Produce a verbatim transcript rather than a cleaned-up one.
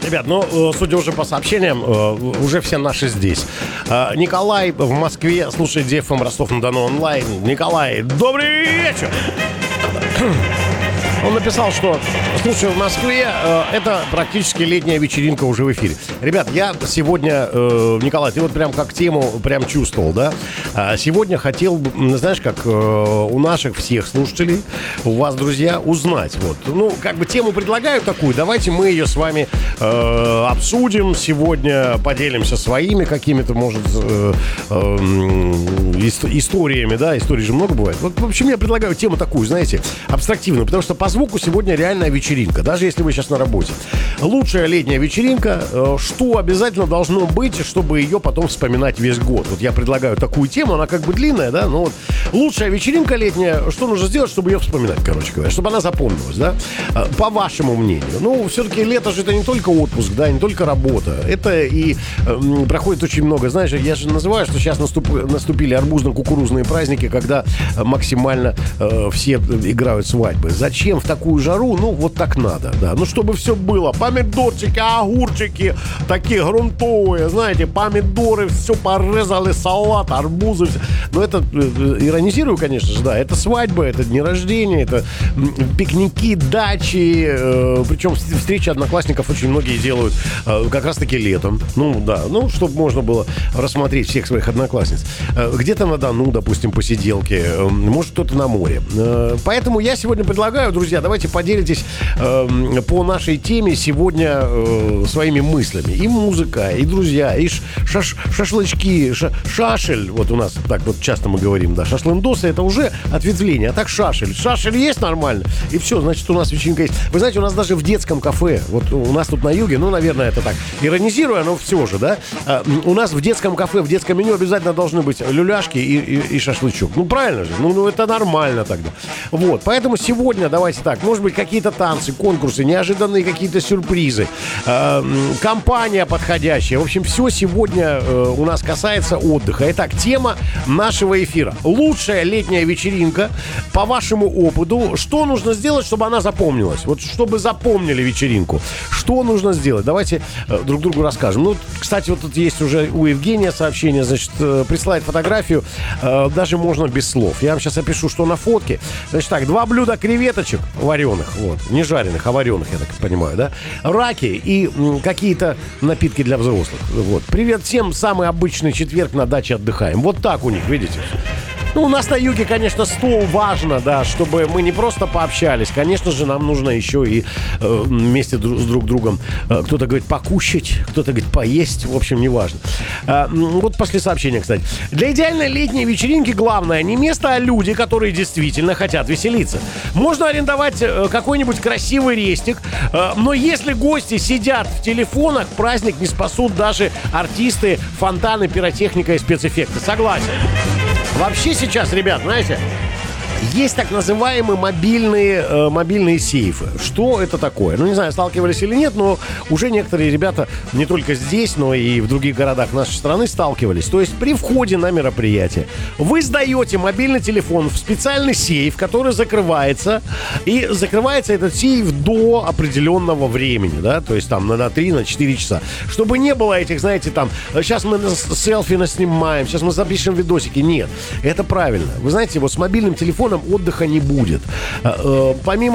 Ребят, ну, судя уже по сообщениям, уже все наши здесь. Николай в Москве слушает ди эф эм Ростов-на-Дону онлайн. Николай, добрый вечер! Он написал, что, слушай, в Москве э, это практически летняя вечеринка уже в эфире. Ребят, я сегодня, э, Николай, ты вот прям как тему прям чувствовал, да? А сегодня хотел, знаешь, как э, у наших всех слушателей, у вас, друзья, узнать. Вот. Ну, как бы тему предлагаю такую, давайте мы ее с вами э, обсудим сегодня, поделимся своими какими-то, может, э, э, историями, да? Историй же много бывает. Вот, в общем, я предлагаю тему такую, знаете, абстрактивную, потому что по звуку сегодня реальная вечеринка, даже если вы сейчас на работе. Лучшая летняя вечеринка, что обязательно должно быть, чтобы ее потом вспоминать весь год. Вот я предлагаю такую тему, она как бы длинная, да, но вот лучшая вечеринка летняя, что нужно сделать, чтобы ее вспоминать, короче говоря, чтобы она запомнилась, да, по вашему мнению. Ну, все-таки лето же это не только отпуск, да, не только работа, это и э, проходит очень много, знаешь, я же называю, что сейчас наступ, наступили арбузно-кукурузные праздники, когда максимально э, все играют свадьбы. Зачем в такую жару? Ну, вот так надо, да. Ну, чтобы все было. Помидорчики, огурчики, такие грунтовые, знаете, помидоры, все порезали, салат, арбузы. Все. Ну, это, иронизирую, конечно же, да. Это свадьба, это дни рождения, это пикники, дачи. Э, причем встречи одноклассников очень многие делают э, как раз-таки летом. Ну, да. Ну, чтобы можно было рассмотреть всех своих одноклассниц. Э, где-то на Дону, допустим, посиделки. Э, может, кто-то на море. Э, поэтому я сегодня предлагаю, друзья, давайте поделитесь э, по нашей теме сегодня э, своими мыслями. И музыка, и друзья, и шаш, шашлычки, ша, шашель. Вот у нас так вот часто мы говорим, да, шашлындосы — это уже ответвление, а так шашель. Шашель есть нормально, и все, значит, у нас вечеринка есть. Вы знаете, у нас даже в детском кафе, вот у нас тут на юге, ну, наверное, это так, иронизируя, но все же, да, э, у нас в детском кафе, в детском меню обязательно должны быть люляшки и, и, и шашлычок. Ну, правильно же, ну, ну, это нормально тогда. Вот, поэтому сегодня давайте так, может быть, какие-то танцы, конкурсы, неожиданные какие-то сюрпризы, э, компания подходящая. В общем, все сегодня э, у нас касается отдыха. Итак, тема нашего эфира. Лучшая летняя вечеринка, по вашему опыту, что нужно сделать, чтобы она запомнилась? Вот чтобы запомнили вечеринку. Что нужно сделать? Давайте э, друг другу расскажем. Ну, кстати, вот тут есть уже у Евгения сообщение, значит, э, присылает фотографию, э, даже можно без слов. Я вам сейчас опишу, что на фотке. Значит так, два блюда креветочек вареных, вот, не жареных, а вареных, я так понимаю, да, раки и м, какие-то напитки для взрослых, вот. Привет всем, самый обычный четверг на даче отдыхаем. Вот так у них, видите? Ну, у нас на юге, конечно, стол важно, да, чтобы мы не просто пообщались. Конечно же, нам нужно еще и э, вместе друг, с друг другом, э, кто-то говорит покушать, кто-то говорит поесть, в общем, неважно. Э, вот после сообщения, кстати. Для идеальной летней вечеринки главное не место, а люди, которые действительно хотят веселиться. Можно арендовать э, какой-нибудь красивый рестик, э, но если гости сидят в телефонах, праздник не спасут даже артисты, фонтаны, пиротехника и спецэффекты. Согласен. Вообще сейчас, ребят, знаете, есть так называемые мобильные, э, мобильные сейфы. Что это такое? Ну, не знаю, сталкивались или нет, но уже некоторые ребята не только здесь, но и в других городах нашей страны сталкивались. То есть при входе на мероприятие вы сдаете мобильный телефон в специальный сейф, который закрывается. И закрывается этот сейф до определенного времени, да, то есть там на три, на четыре часа. Чтобы не было этих, знаете, там, сейчас мы селфи наснимаем, сейчас мы запишем видосики. Нет, это правильно. Вы знаете, вот с мобильным телефоном отдыха не будет. Помимо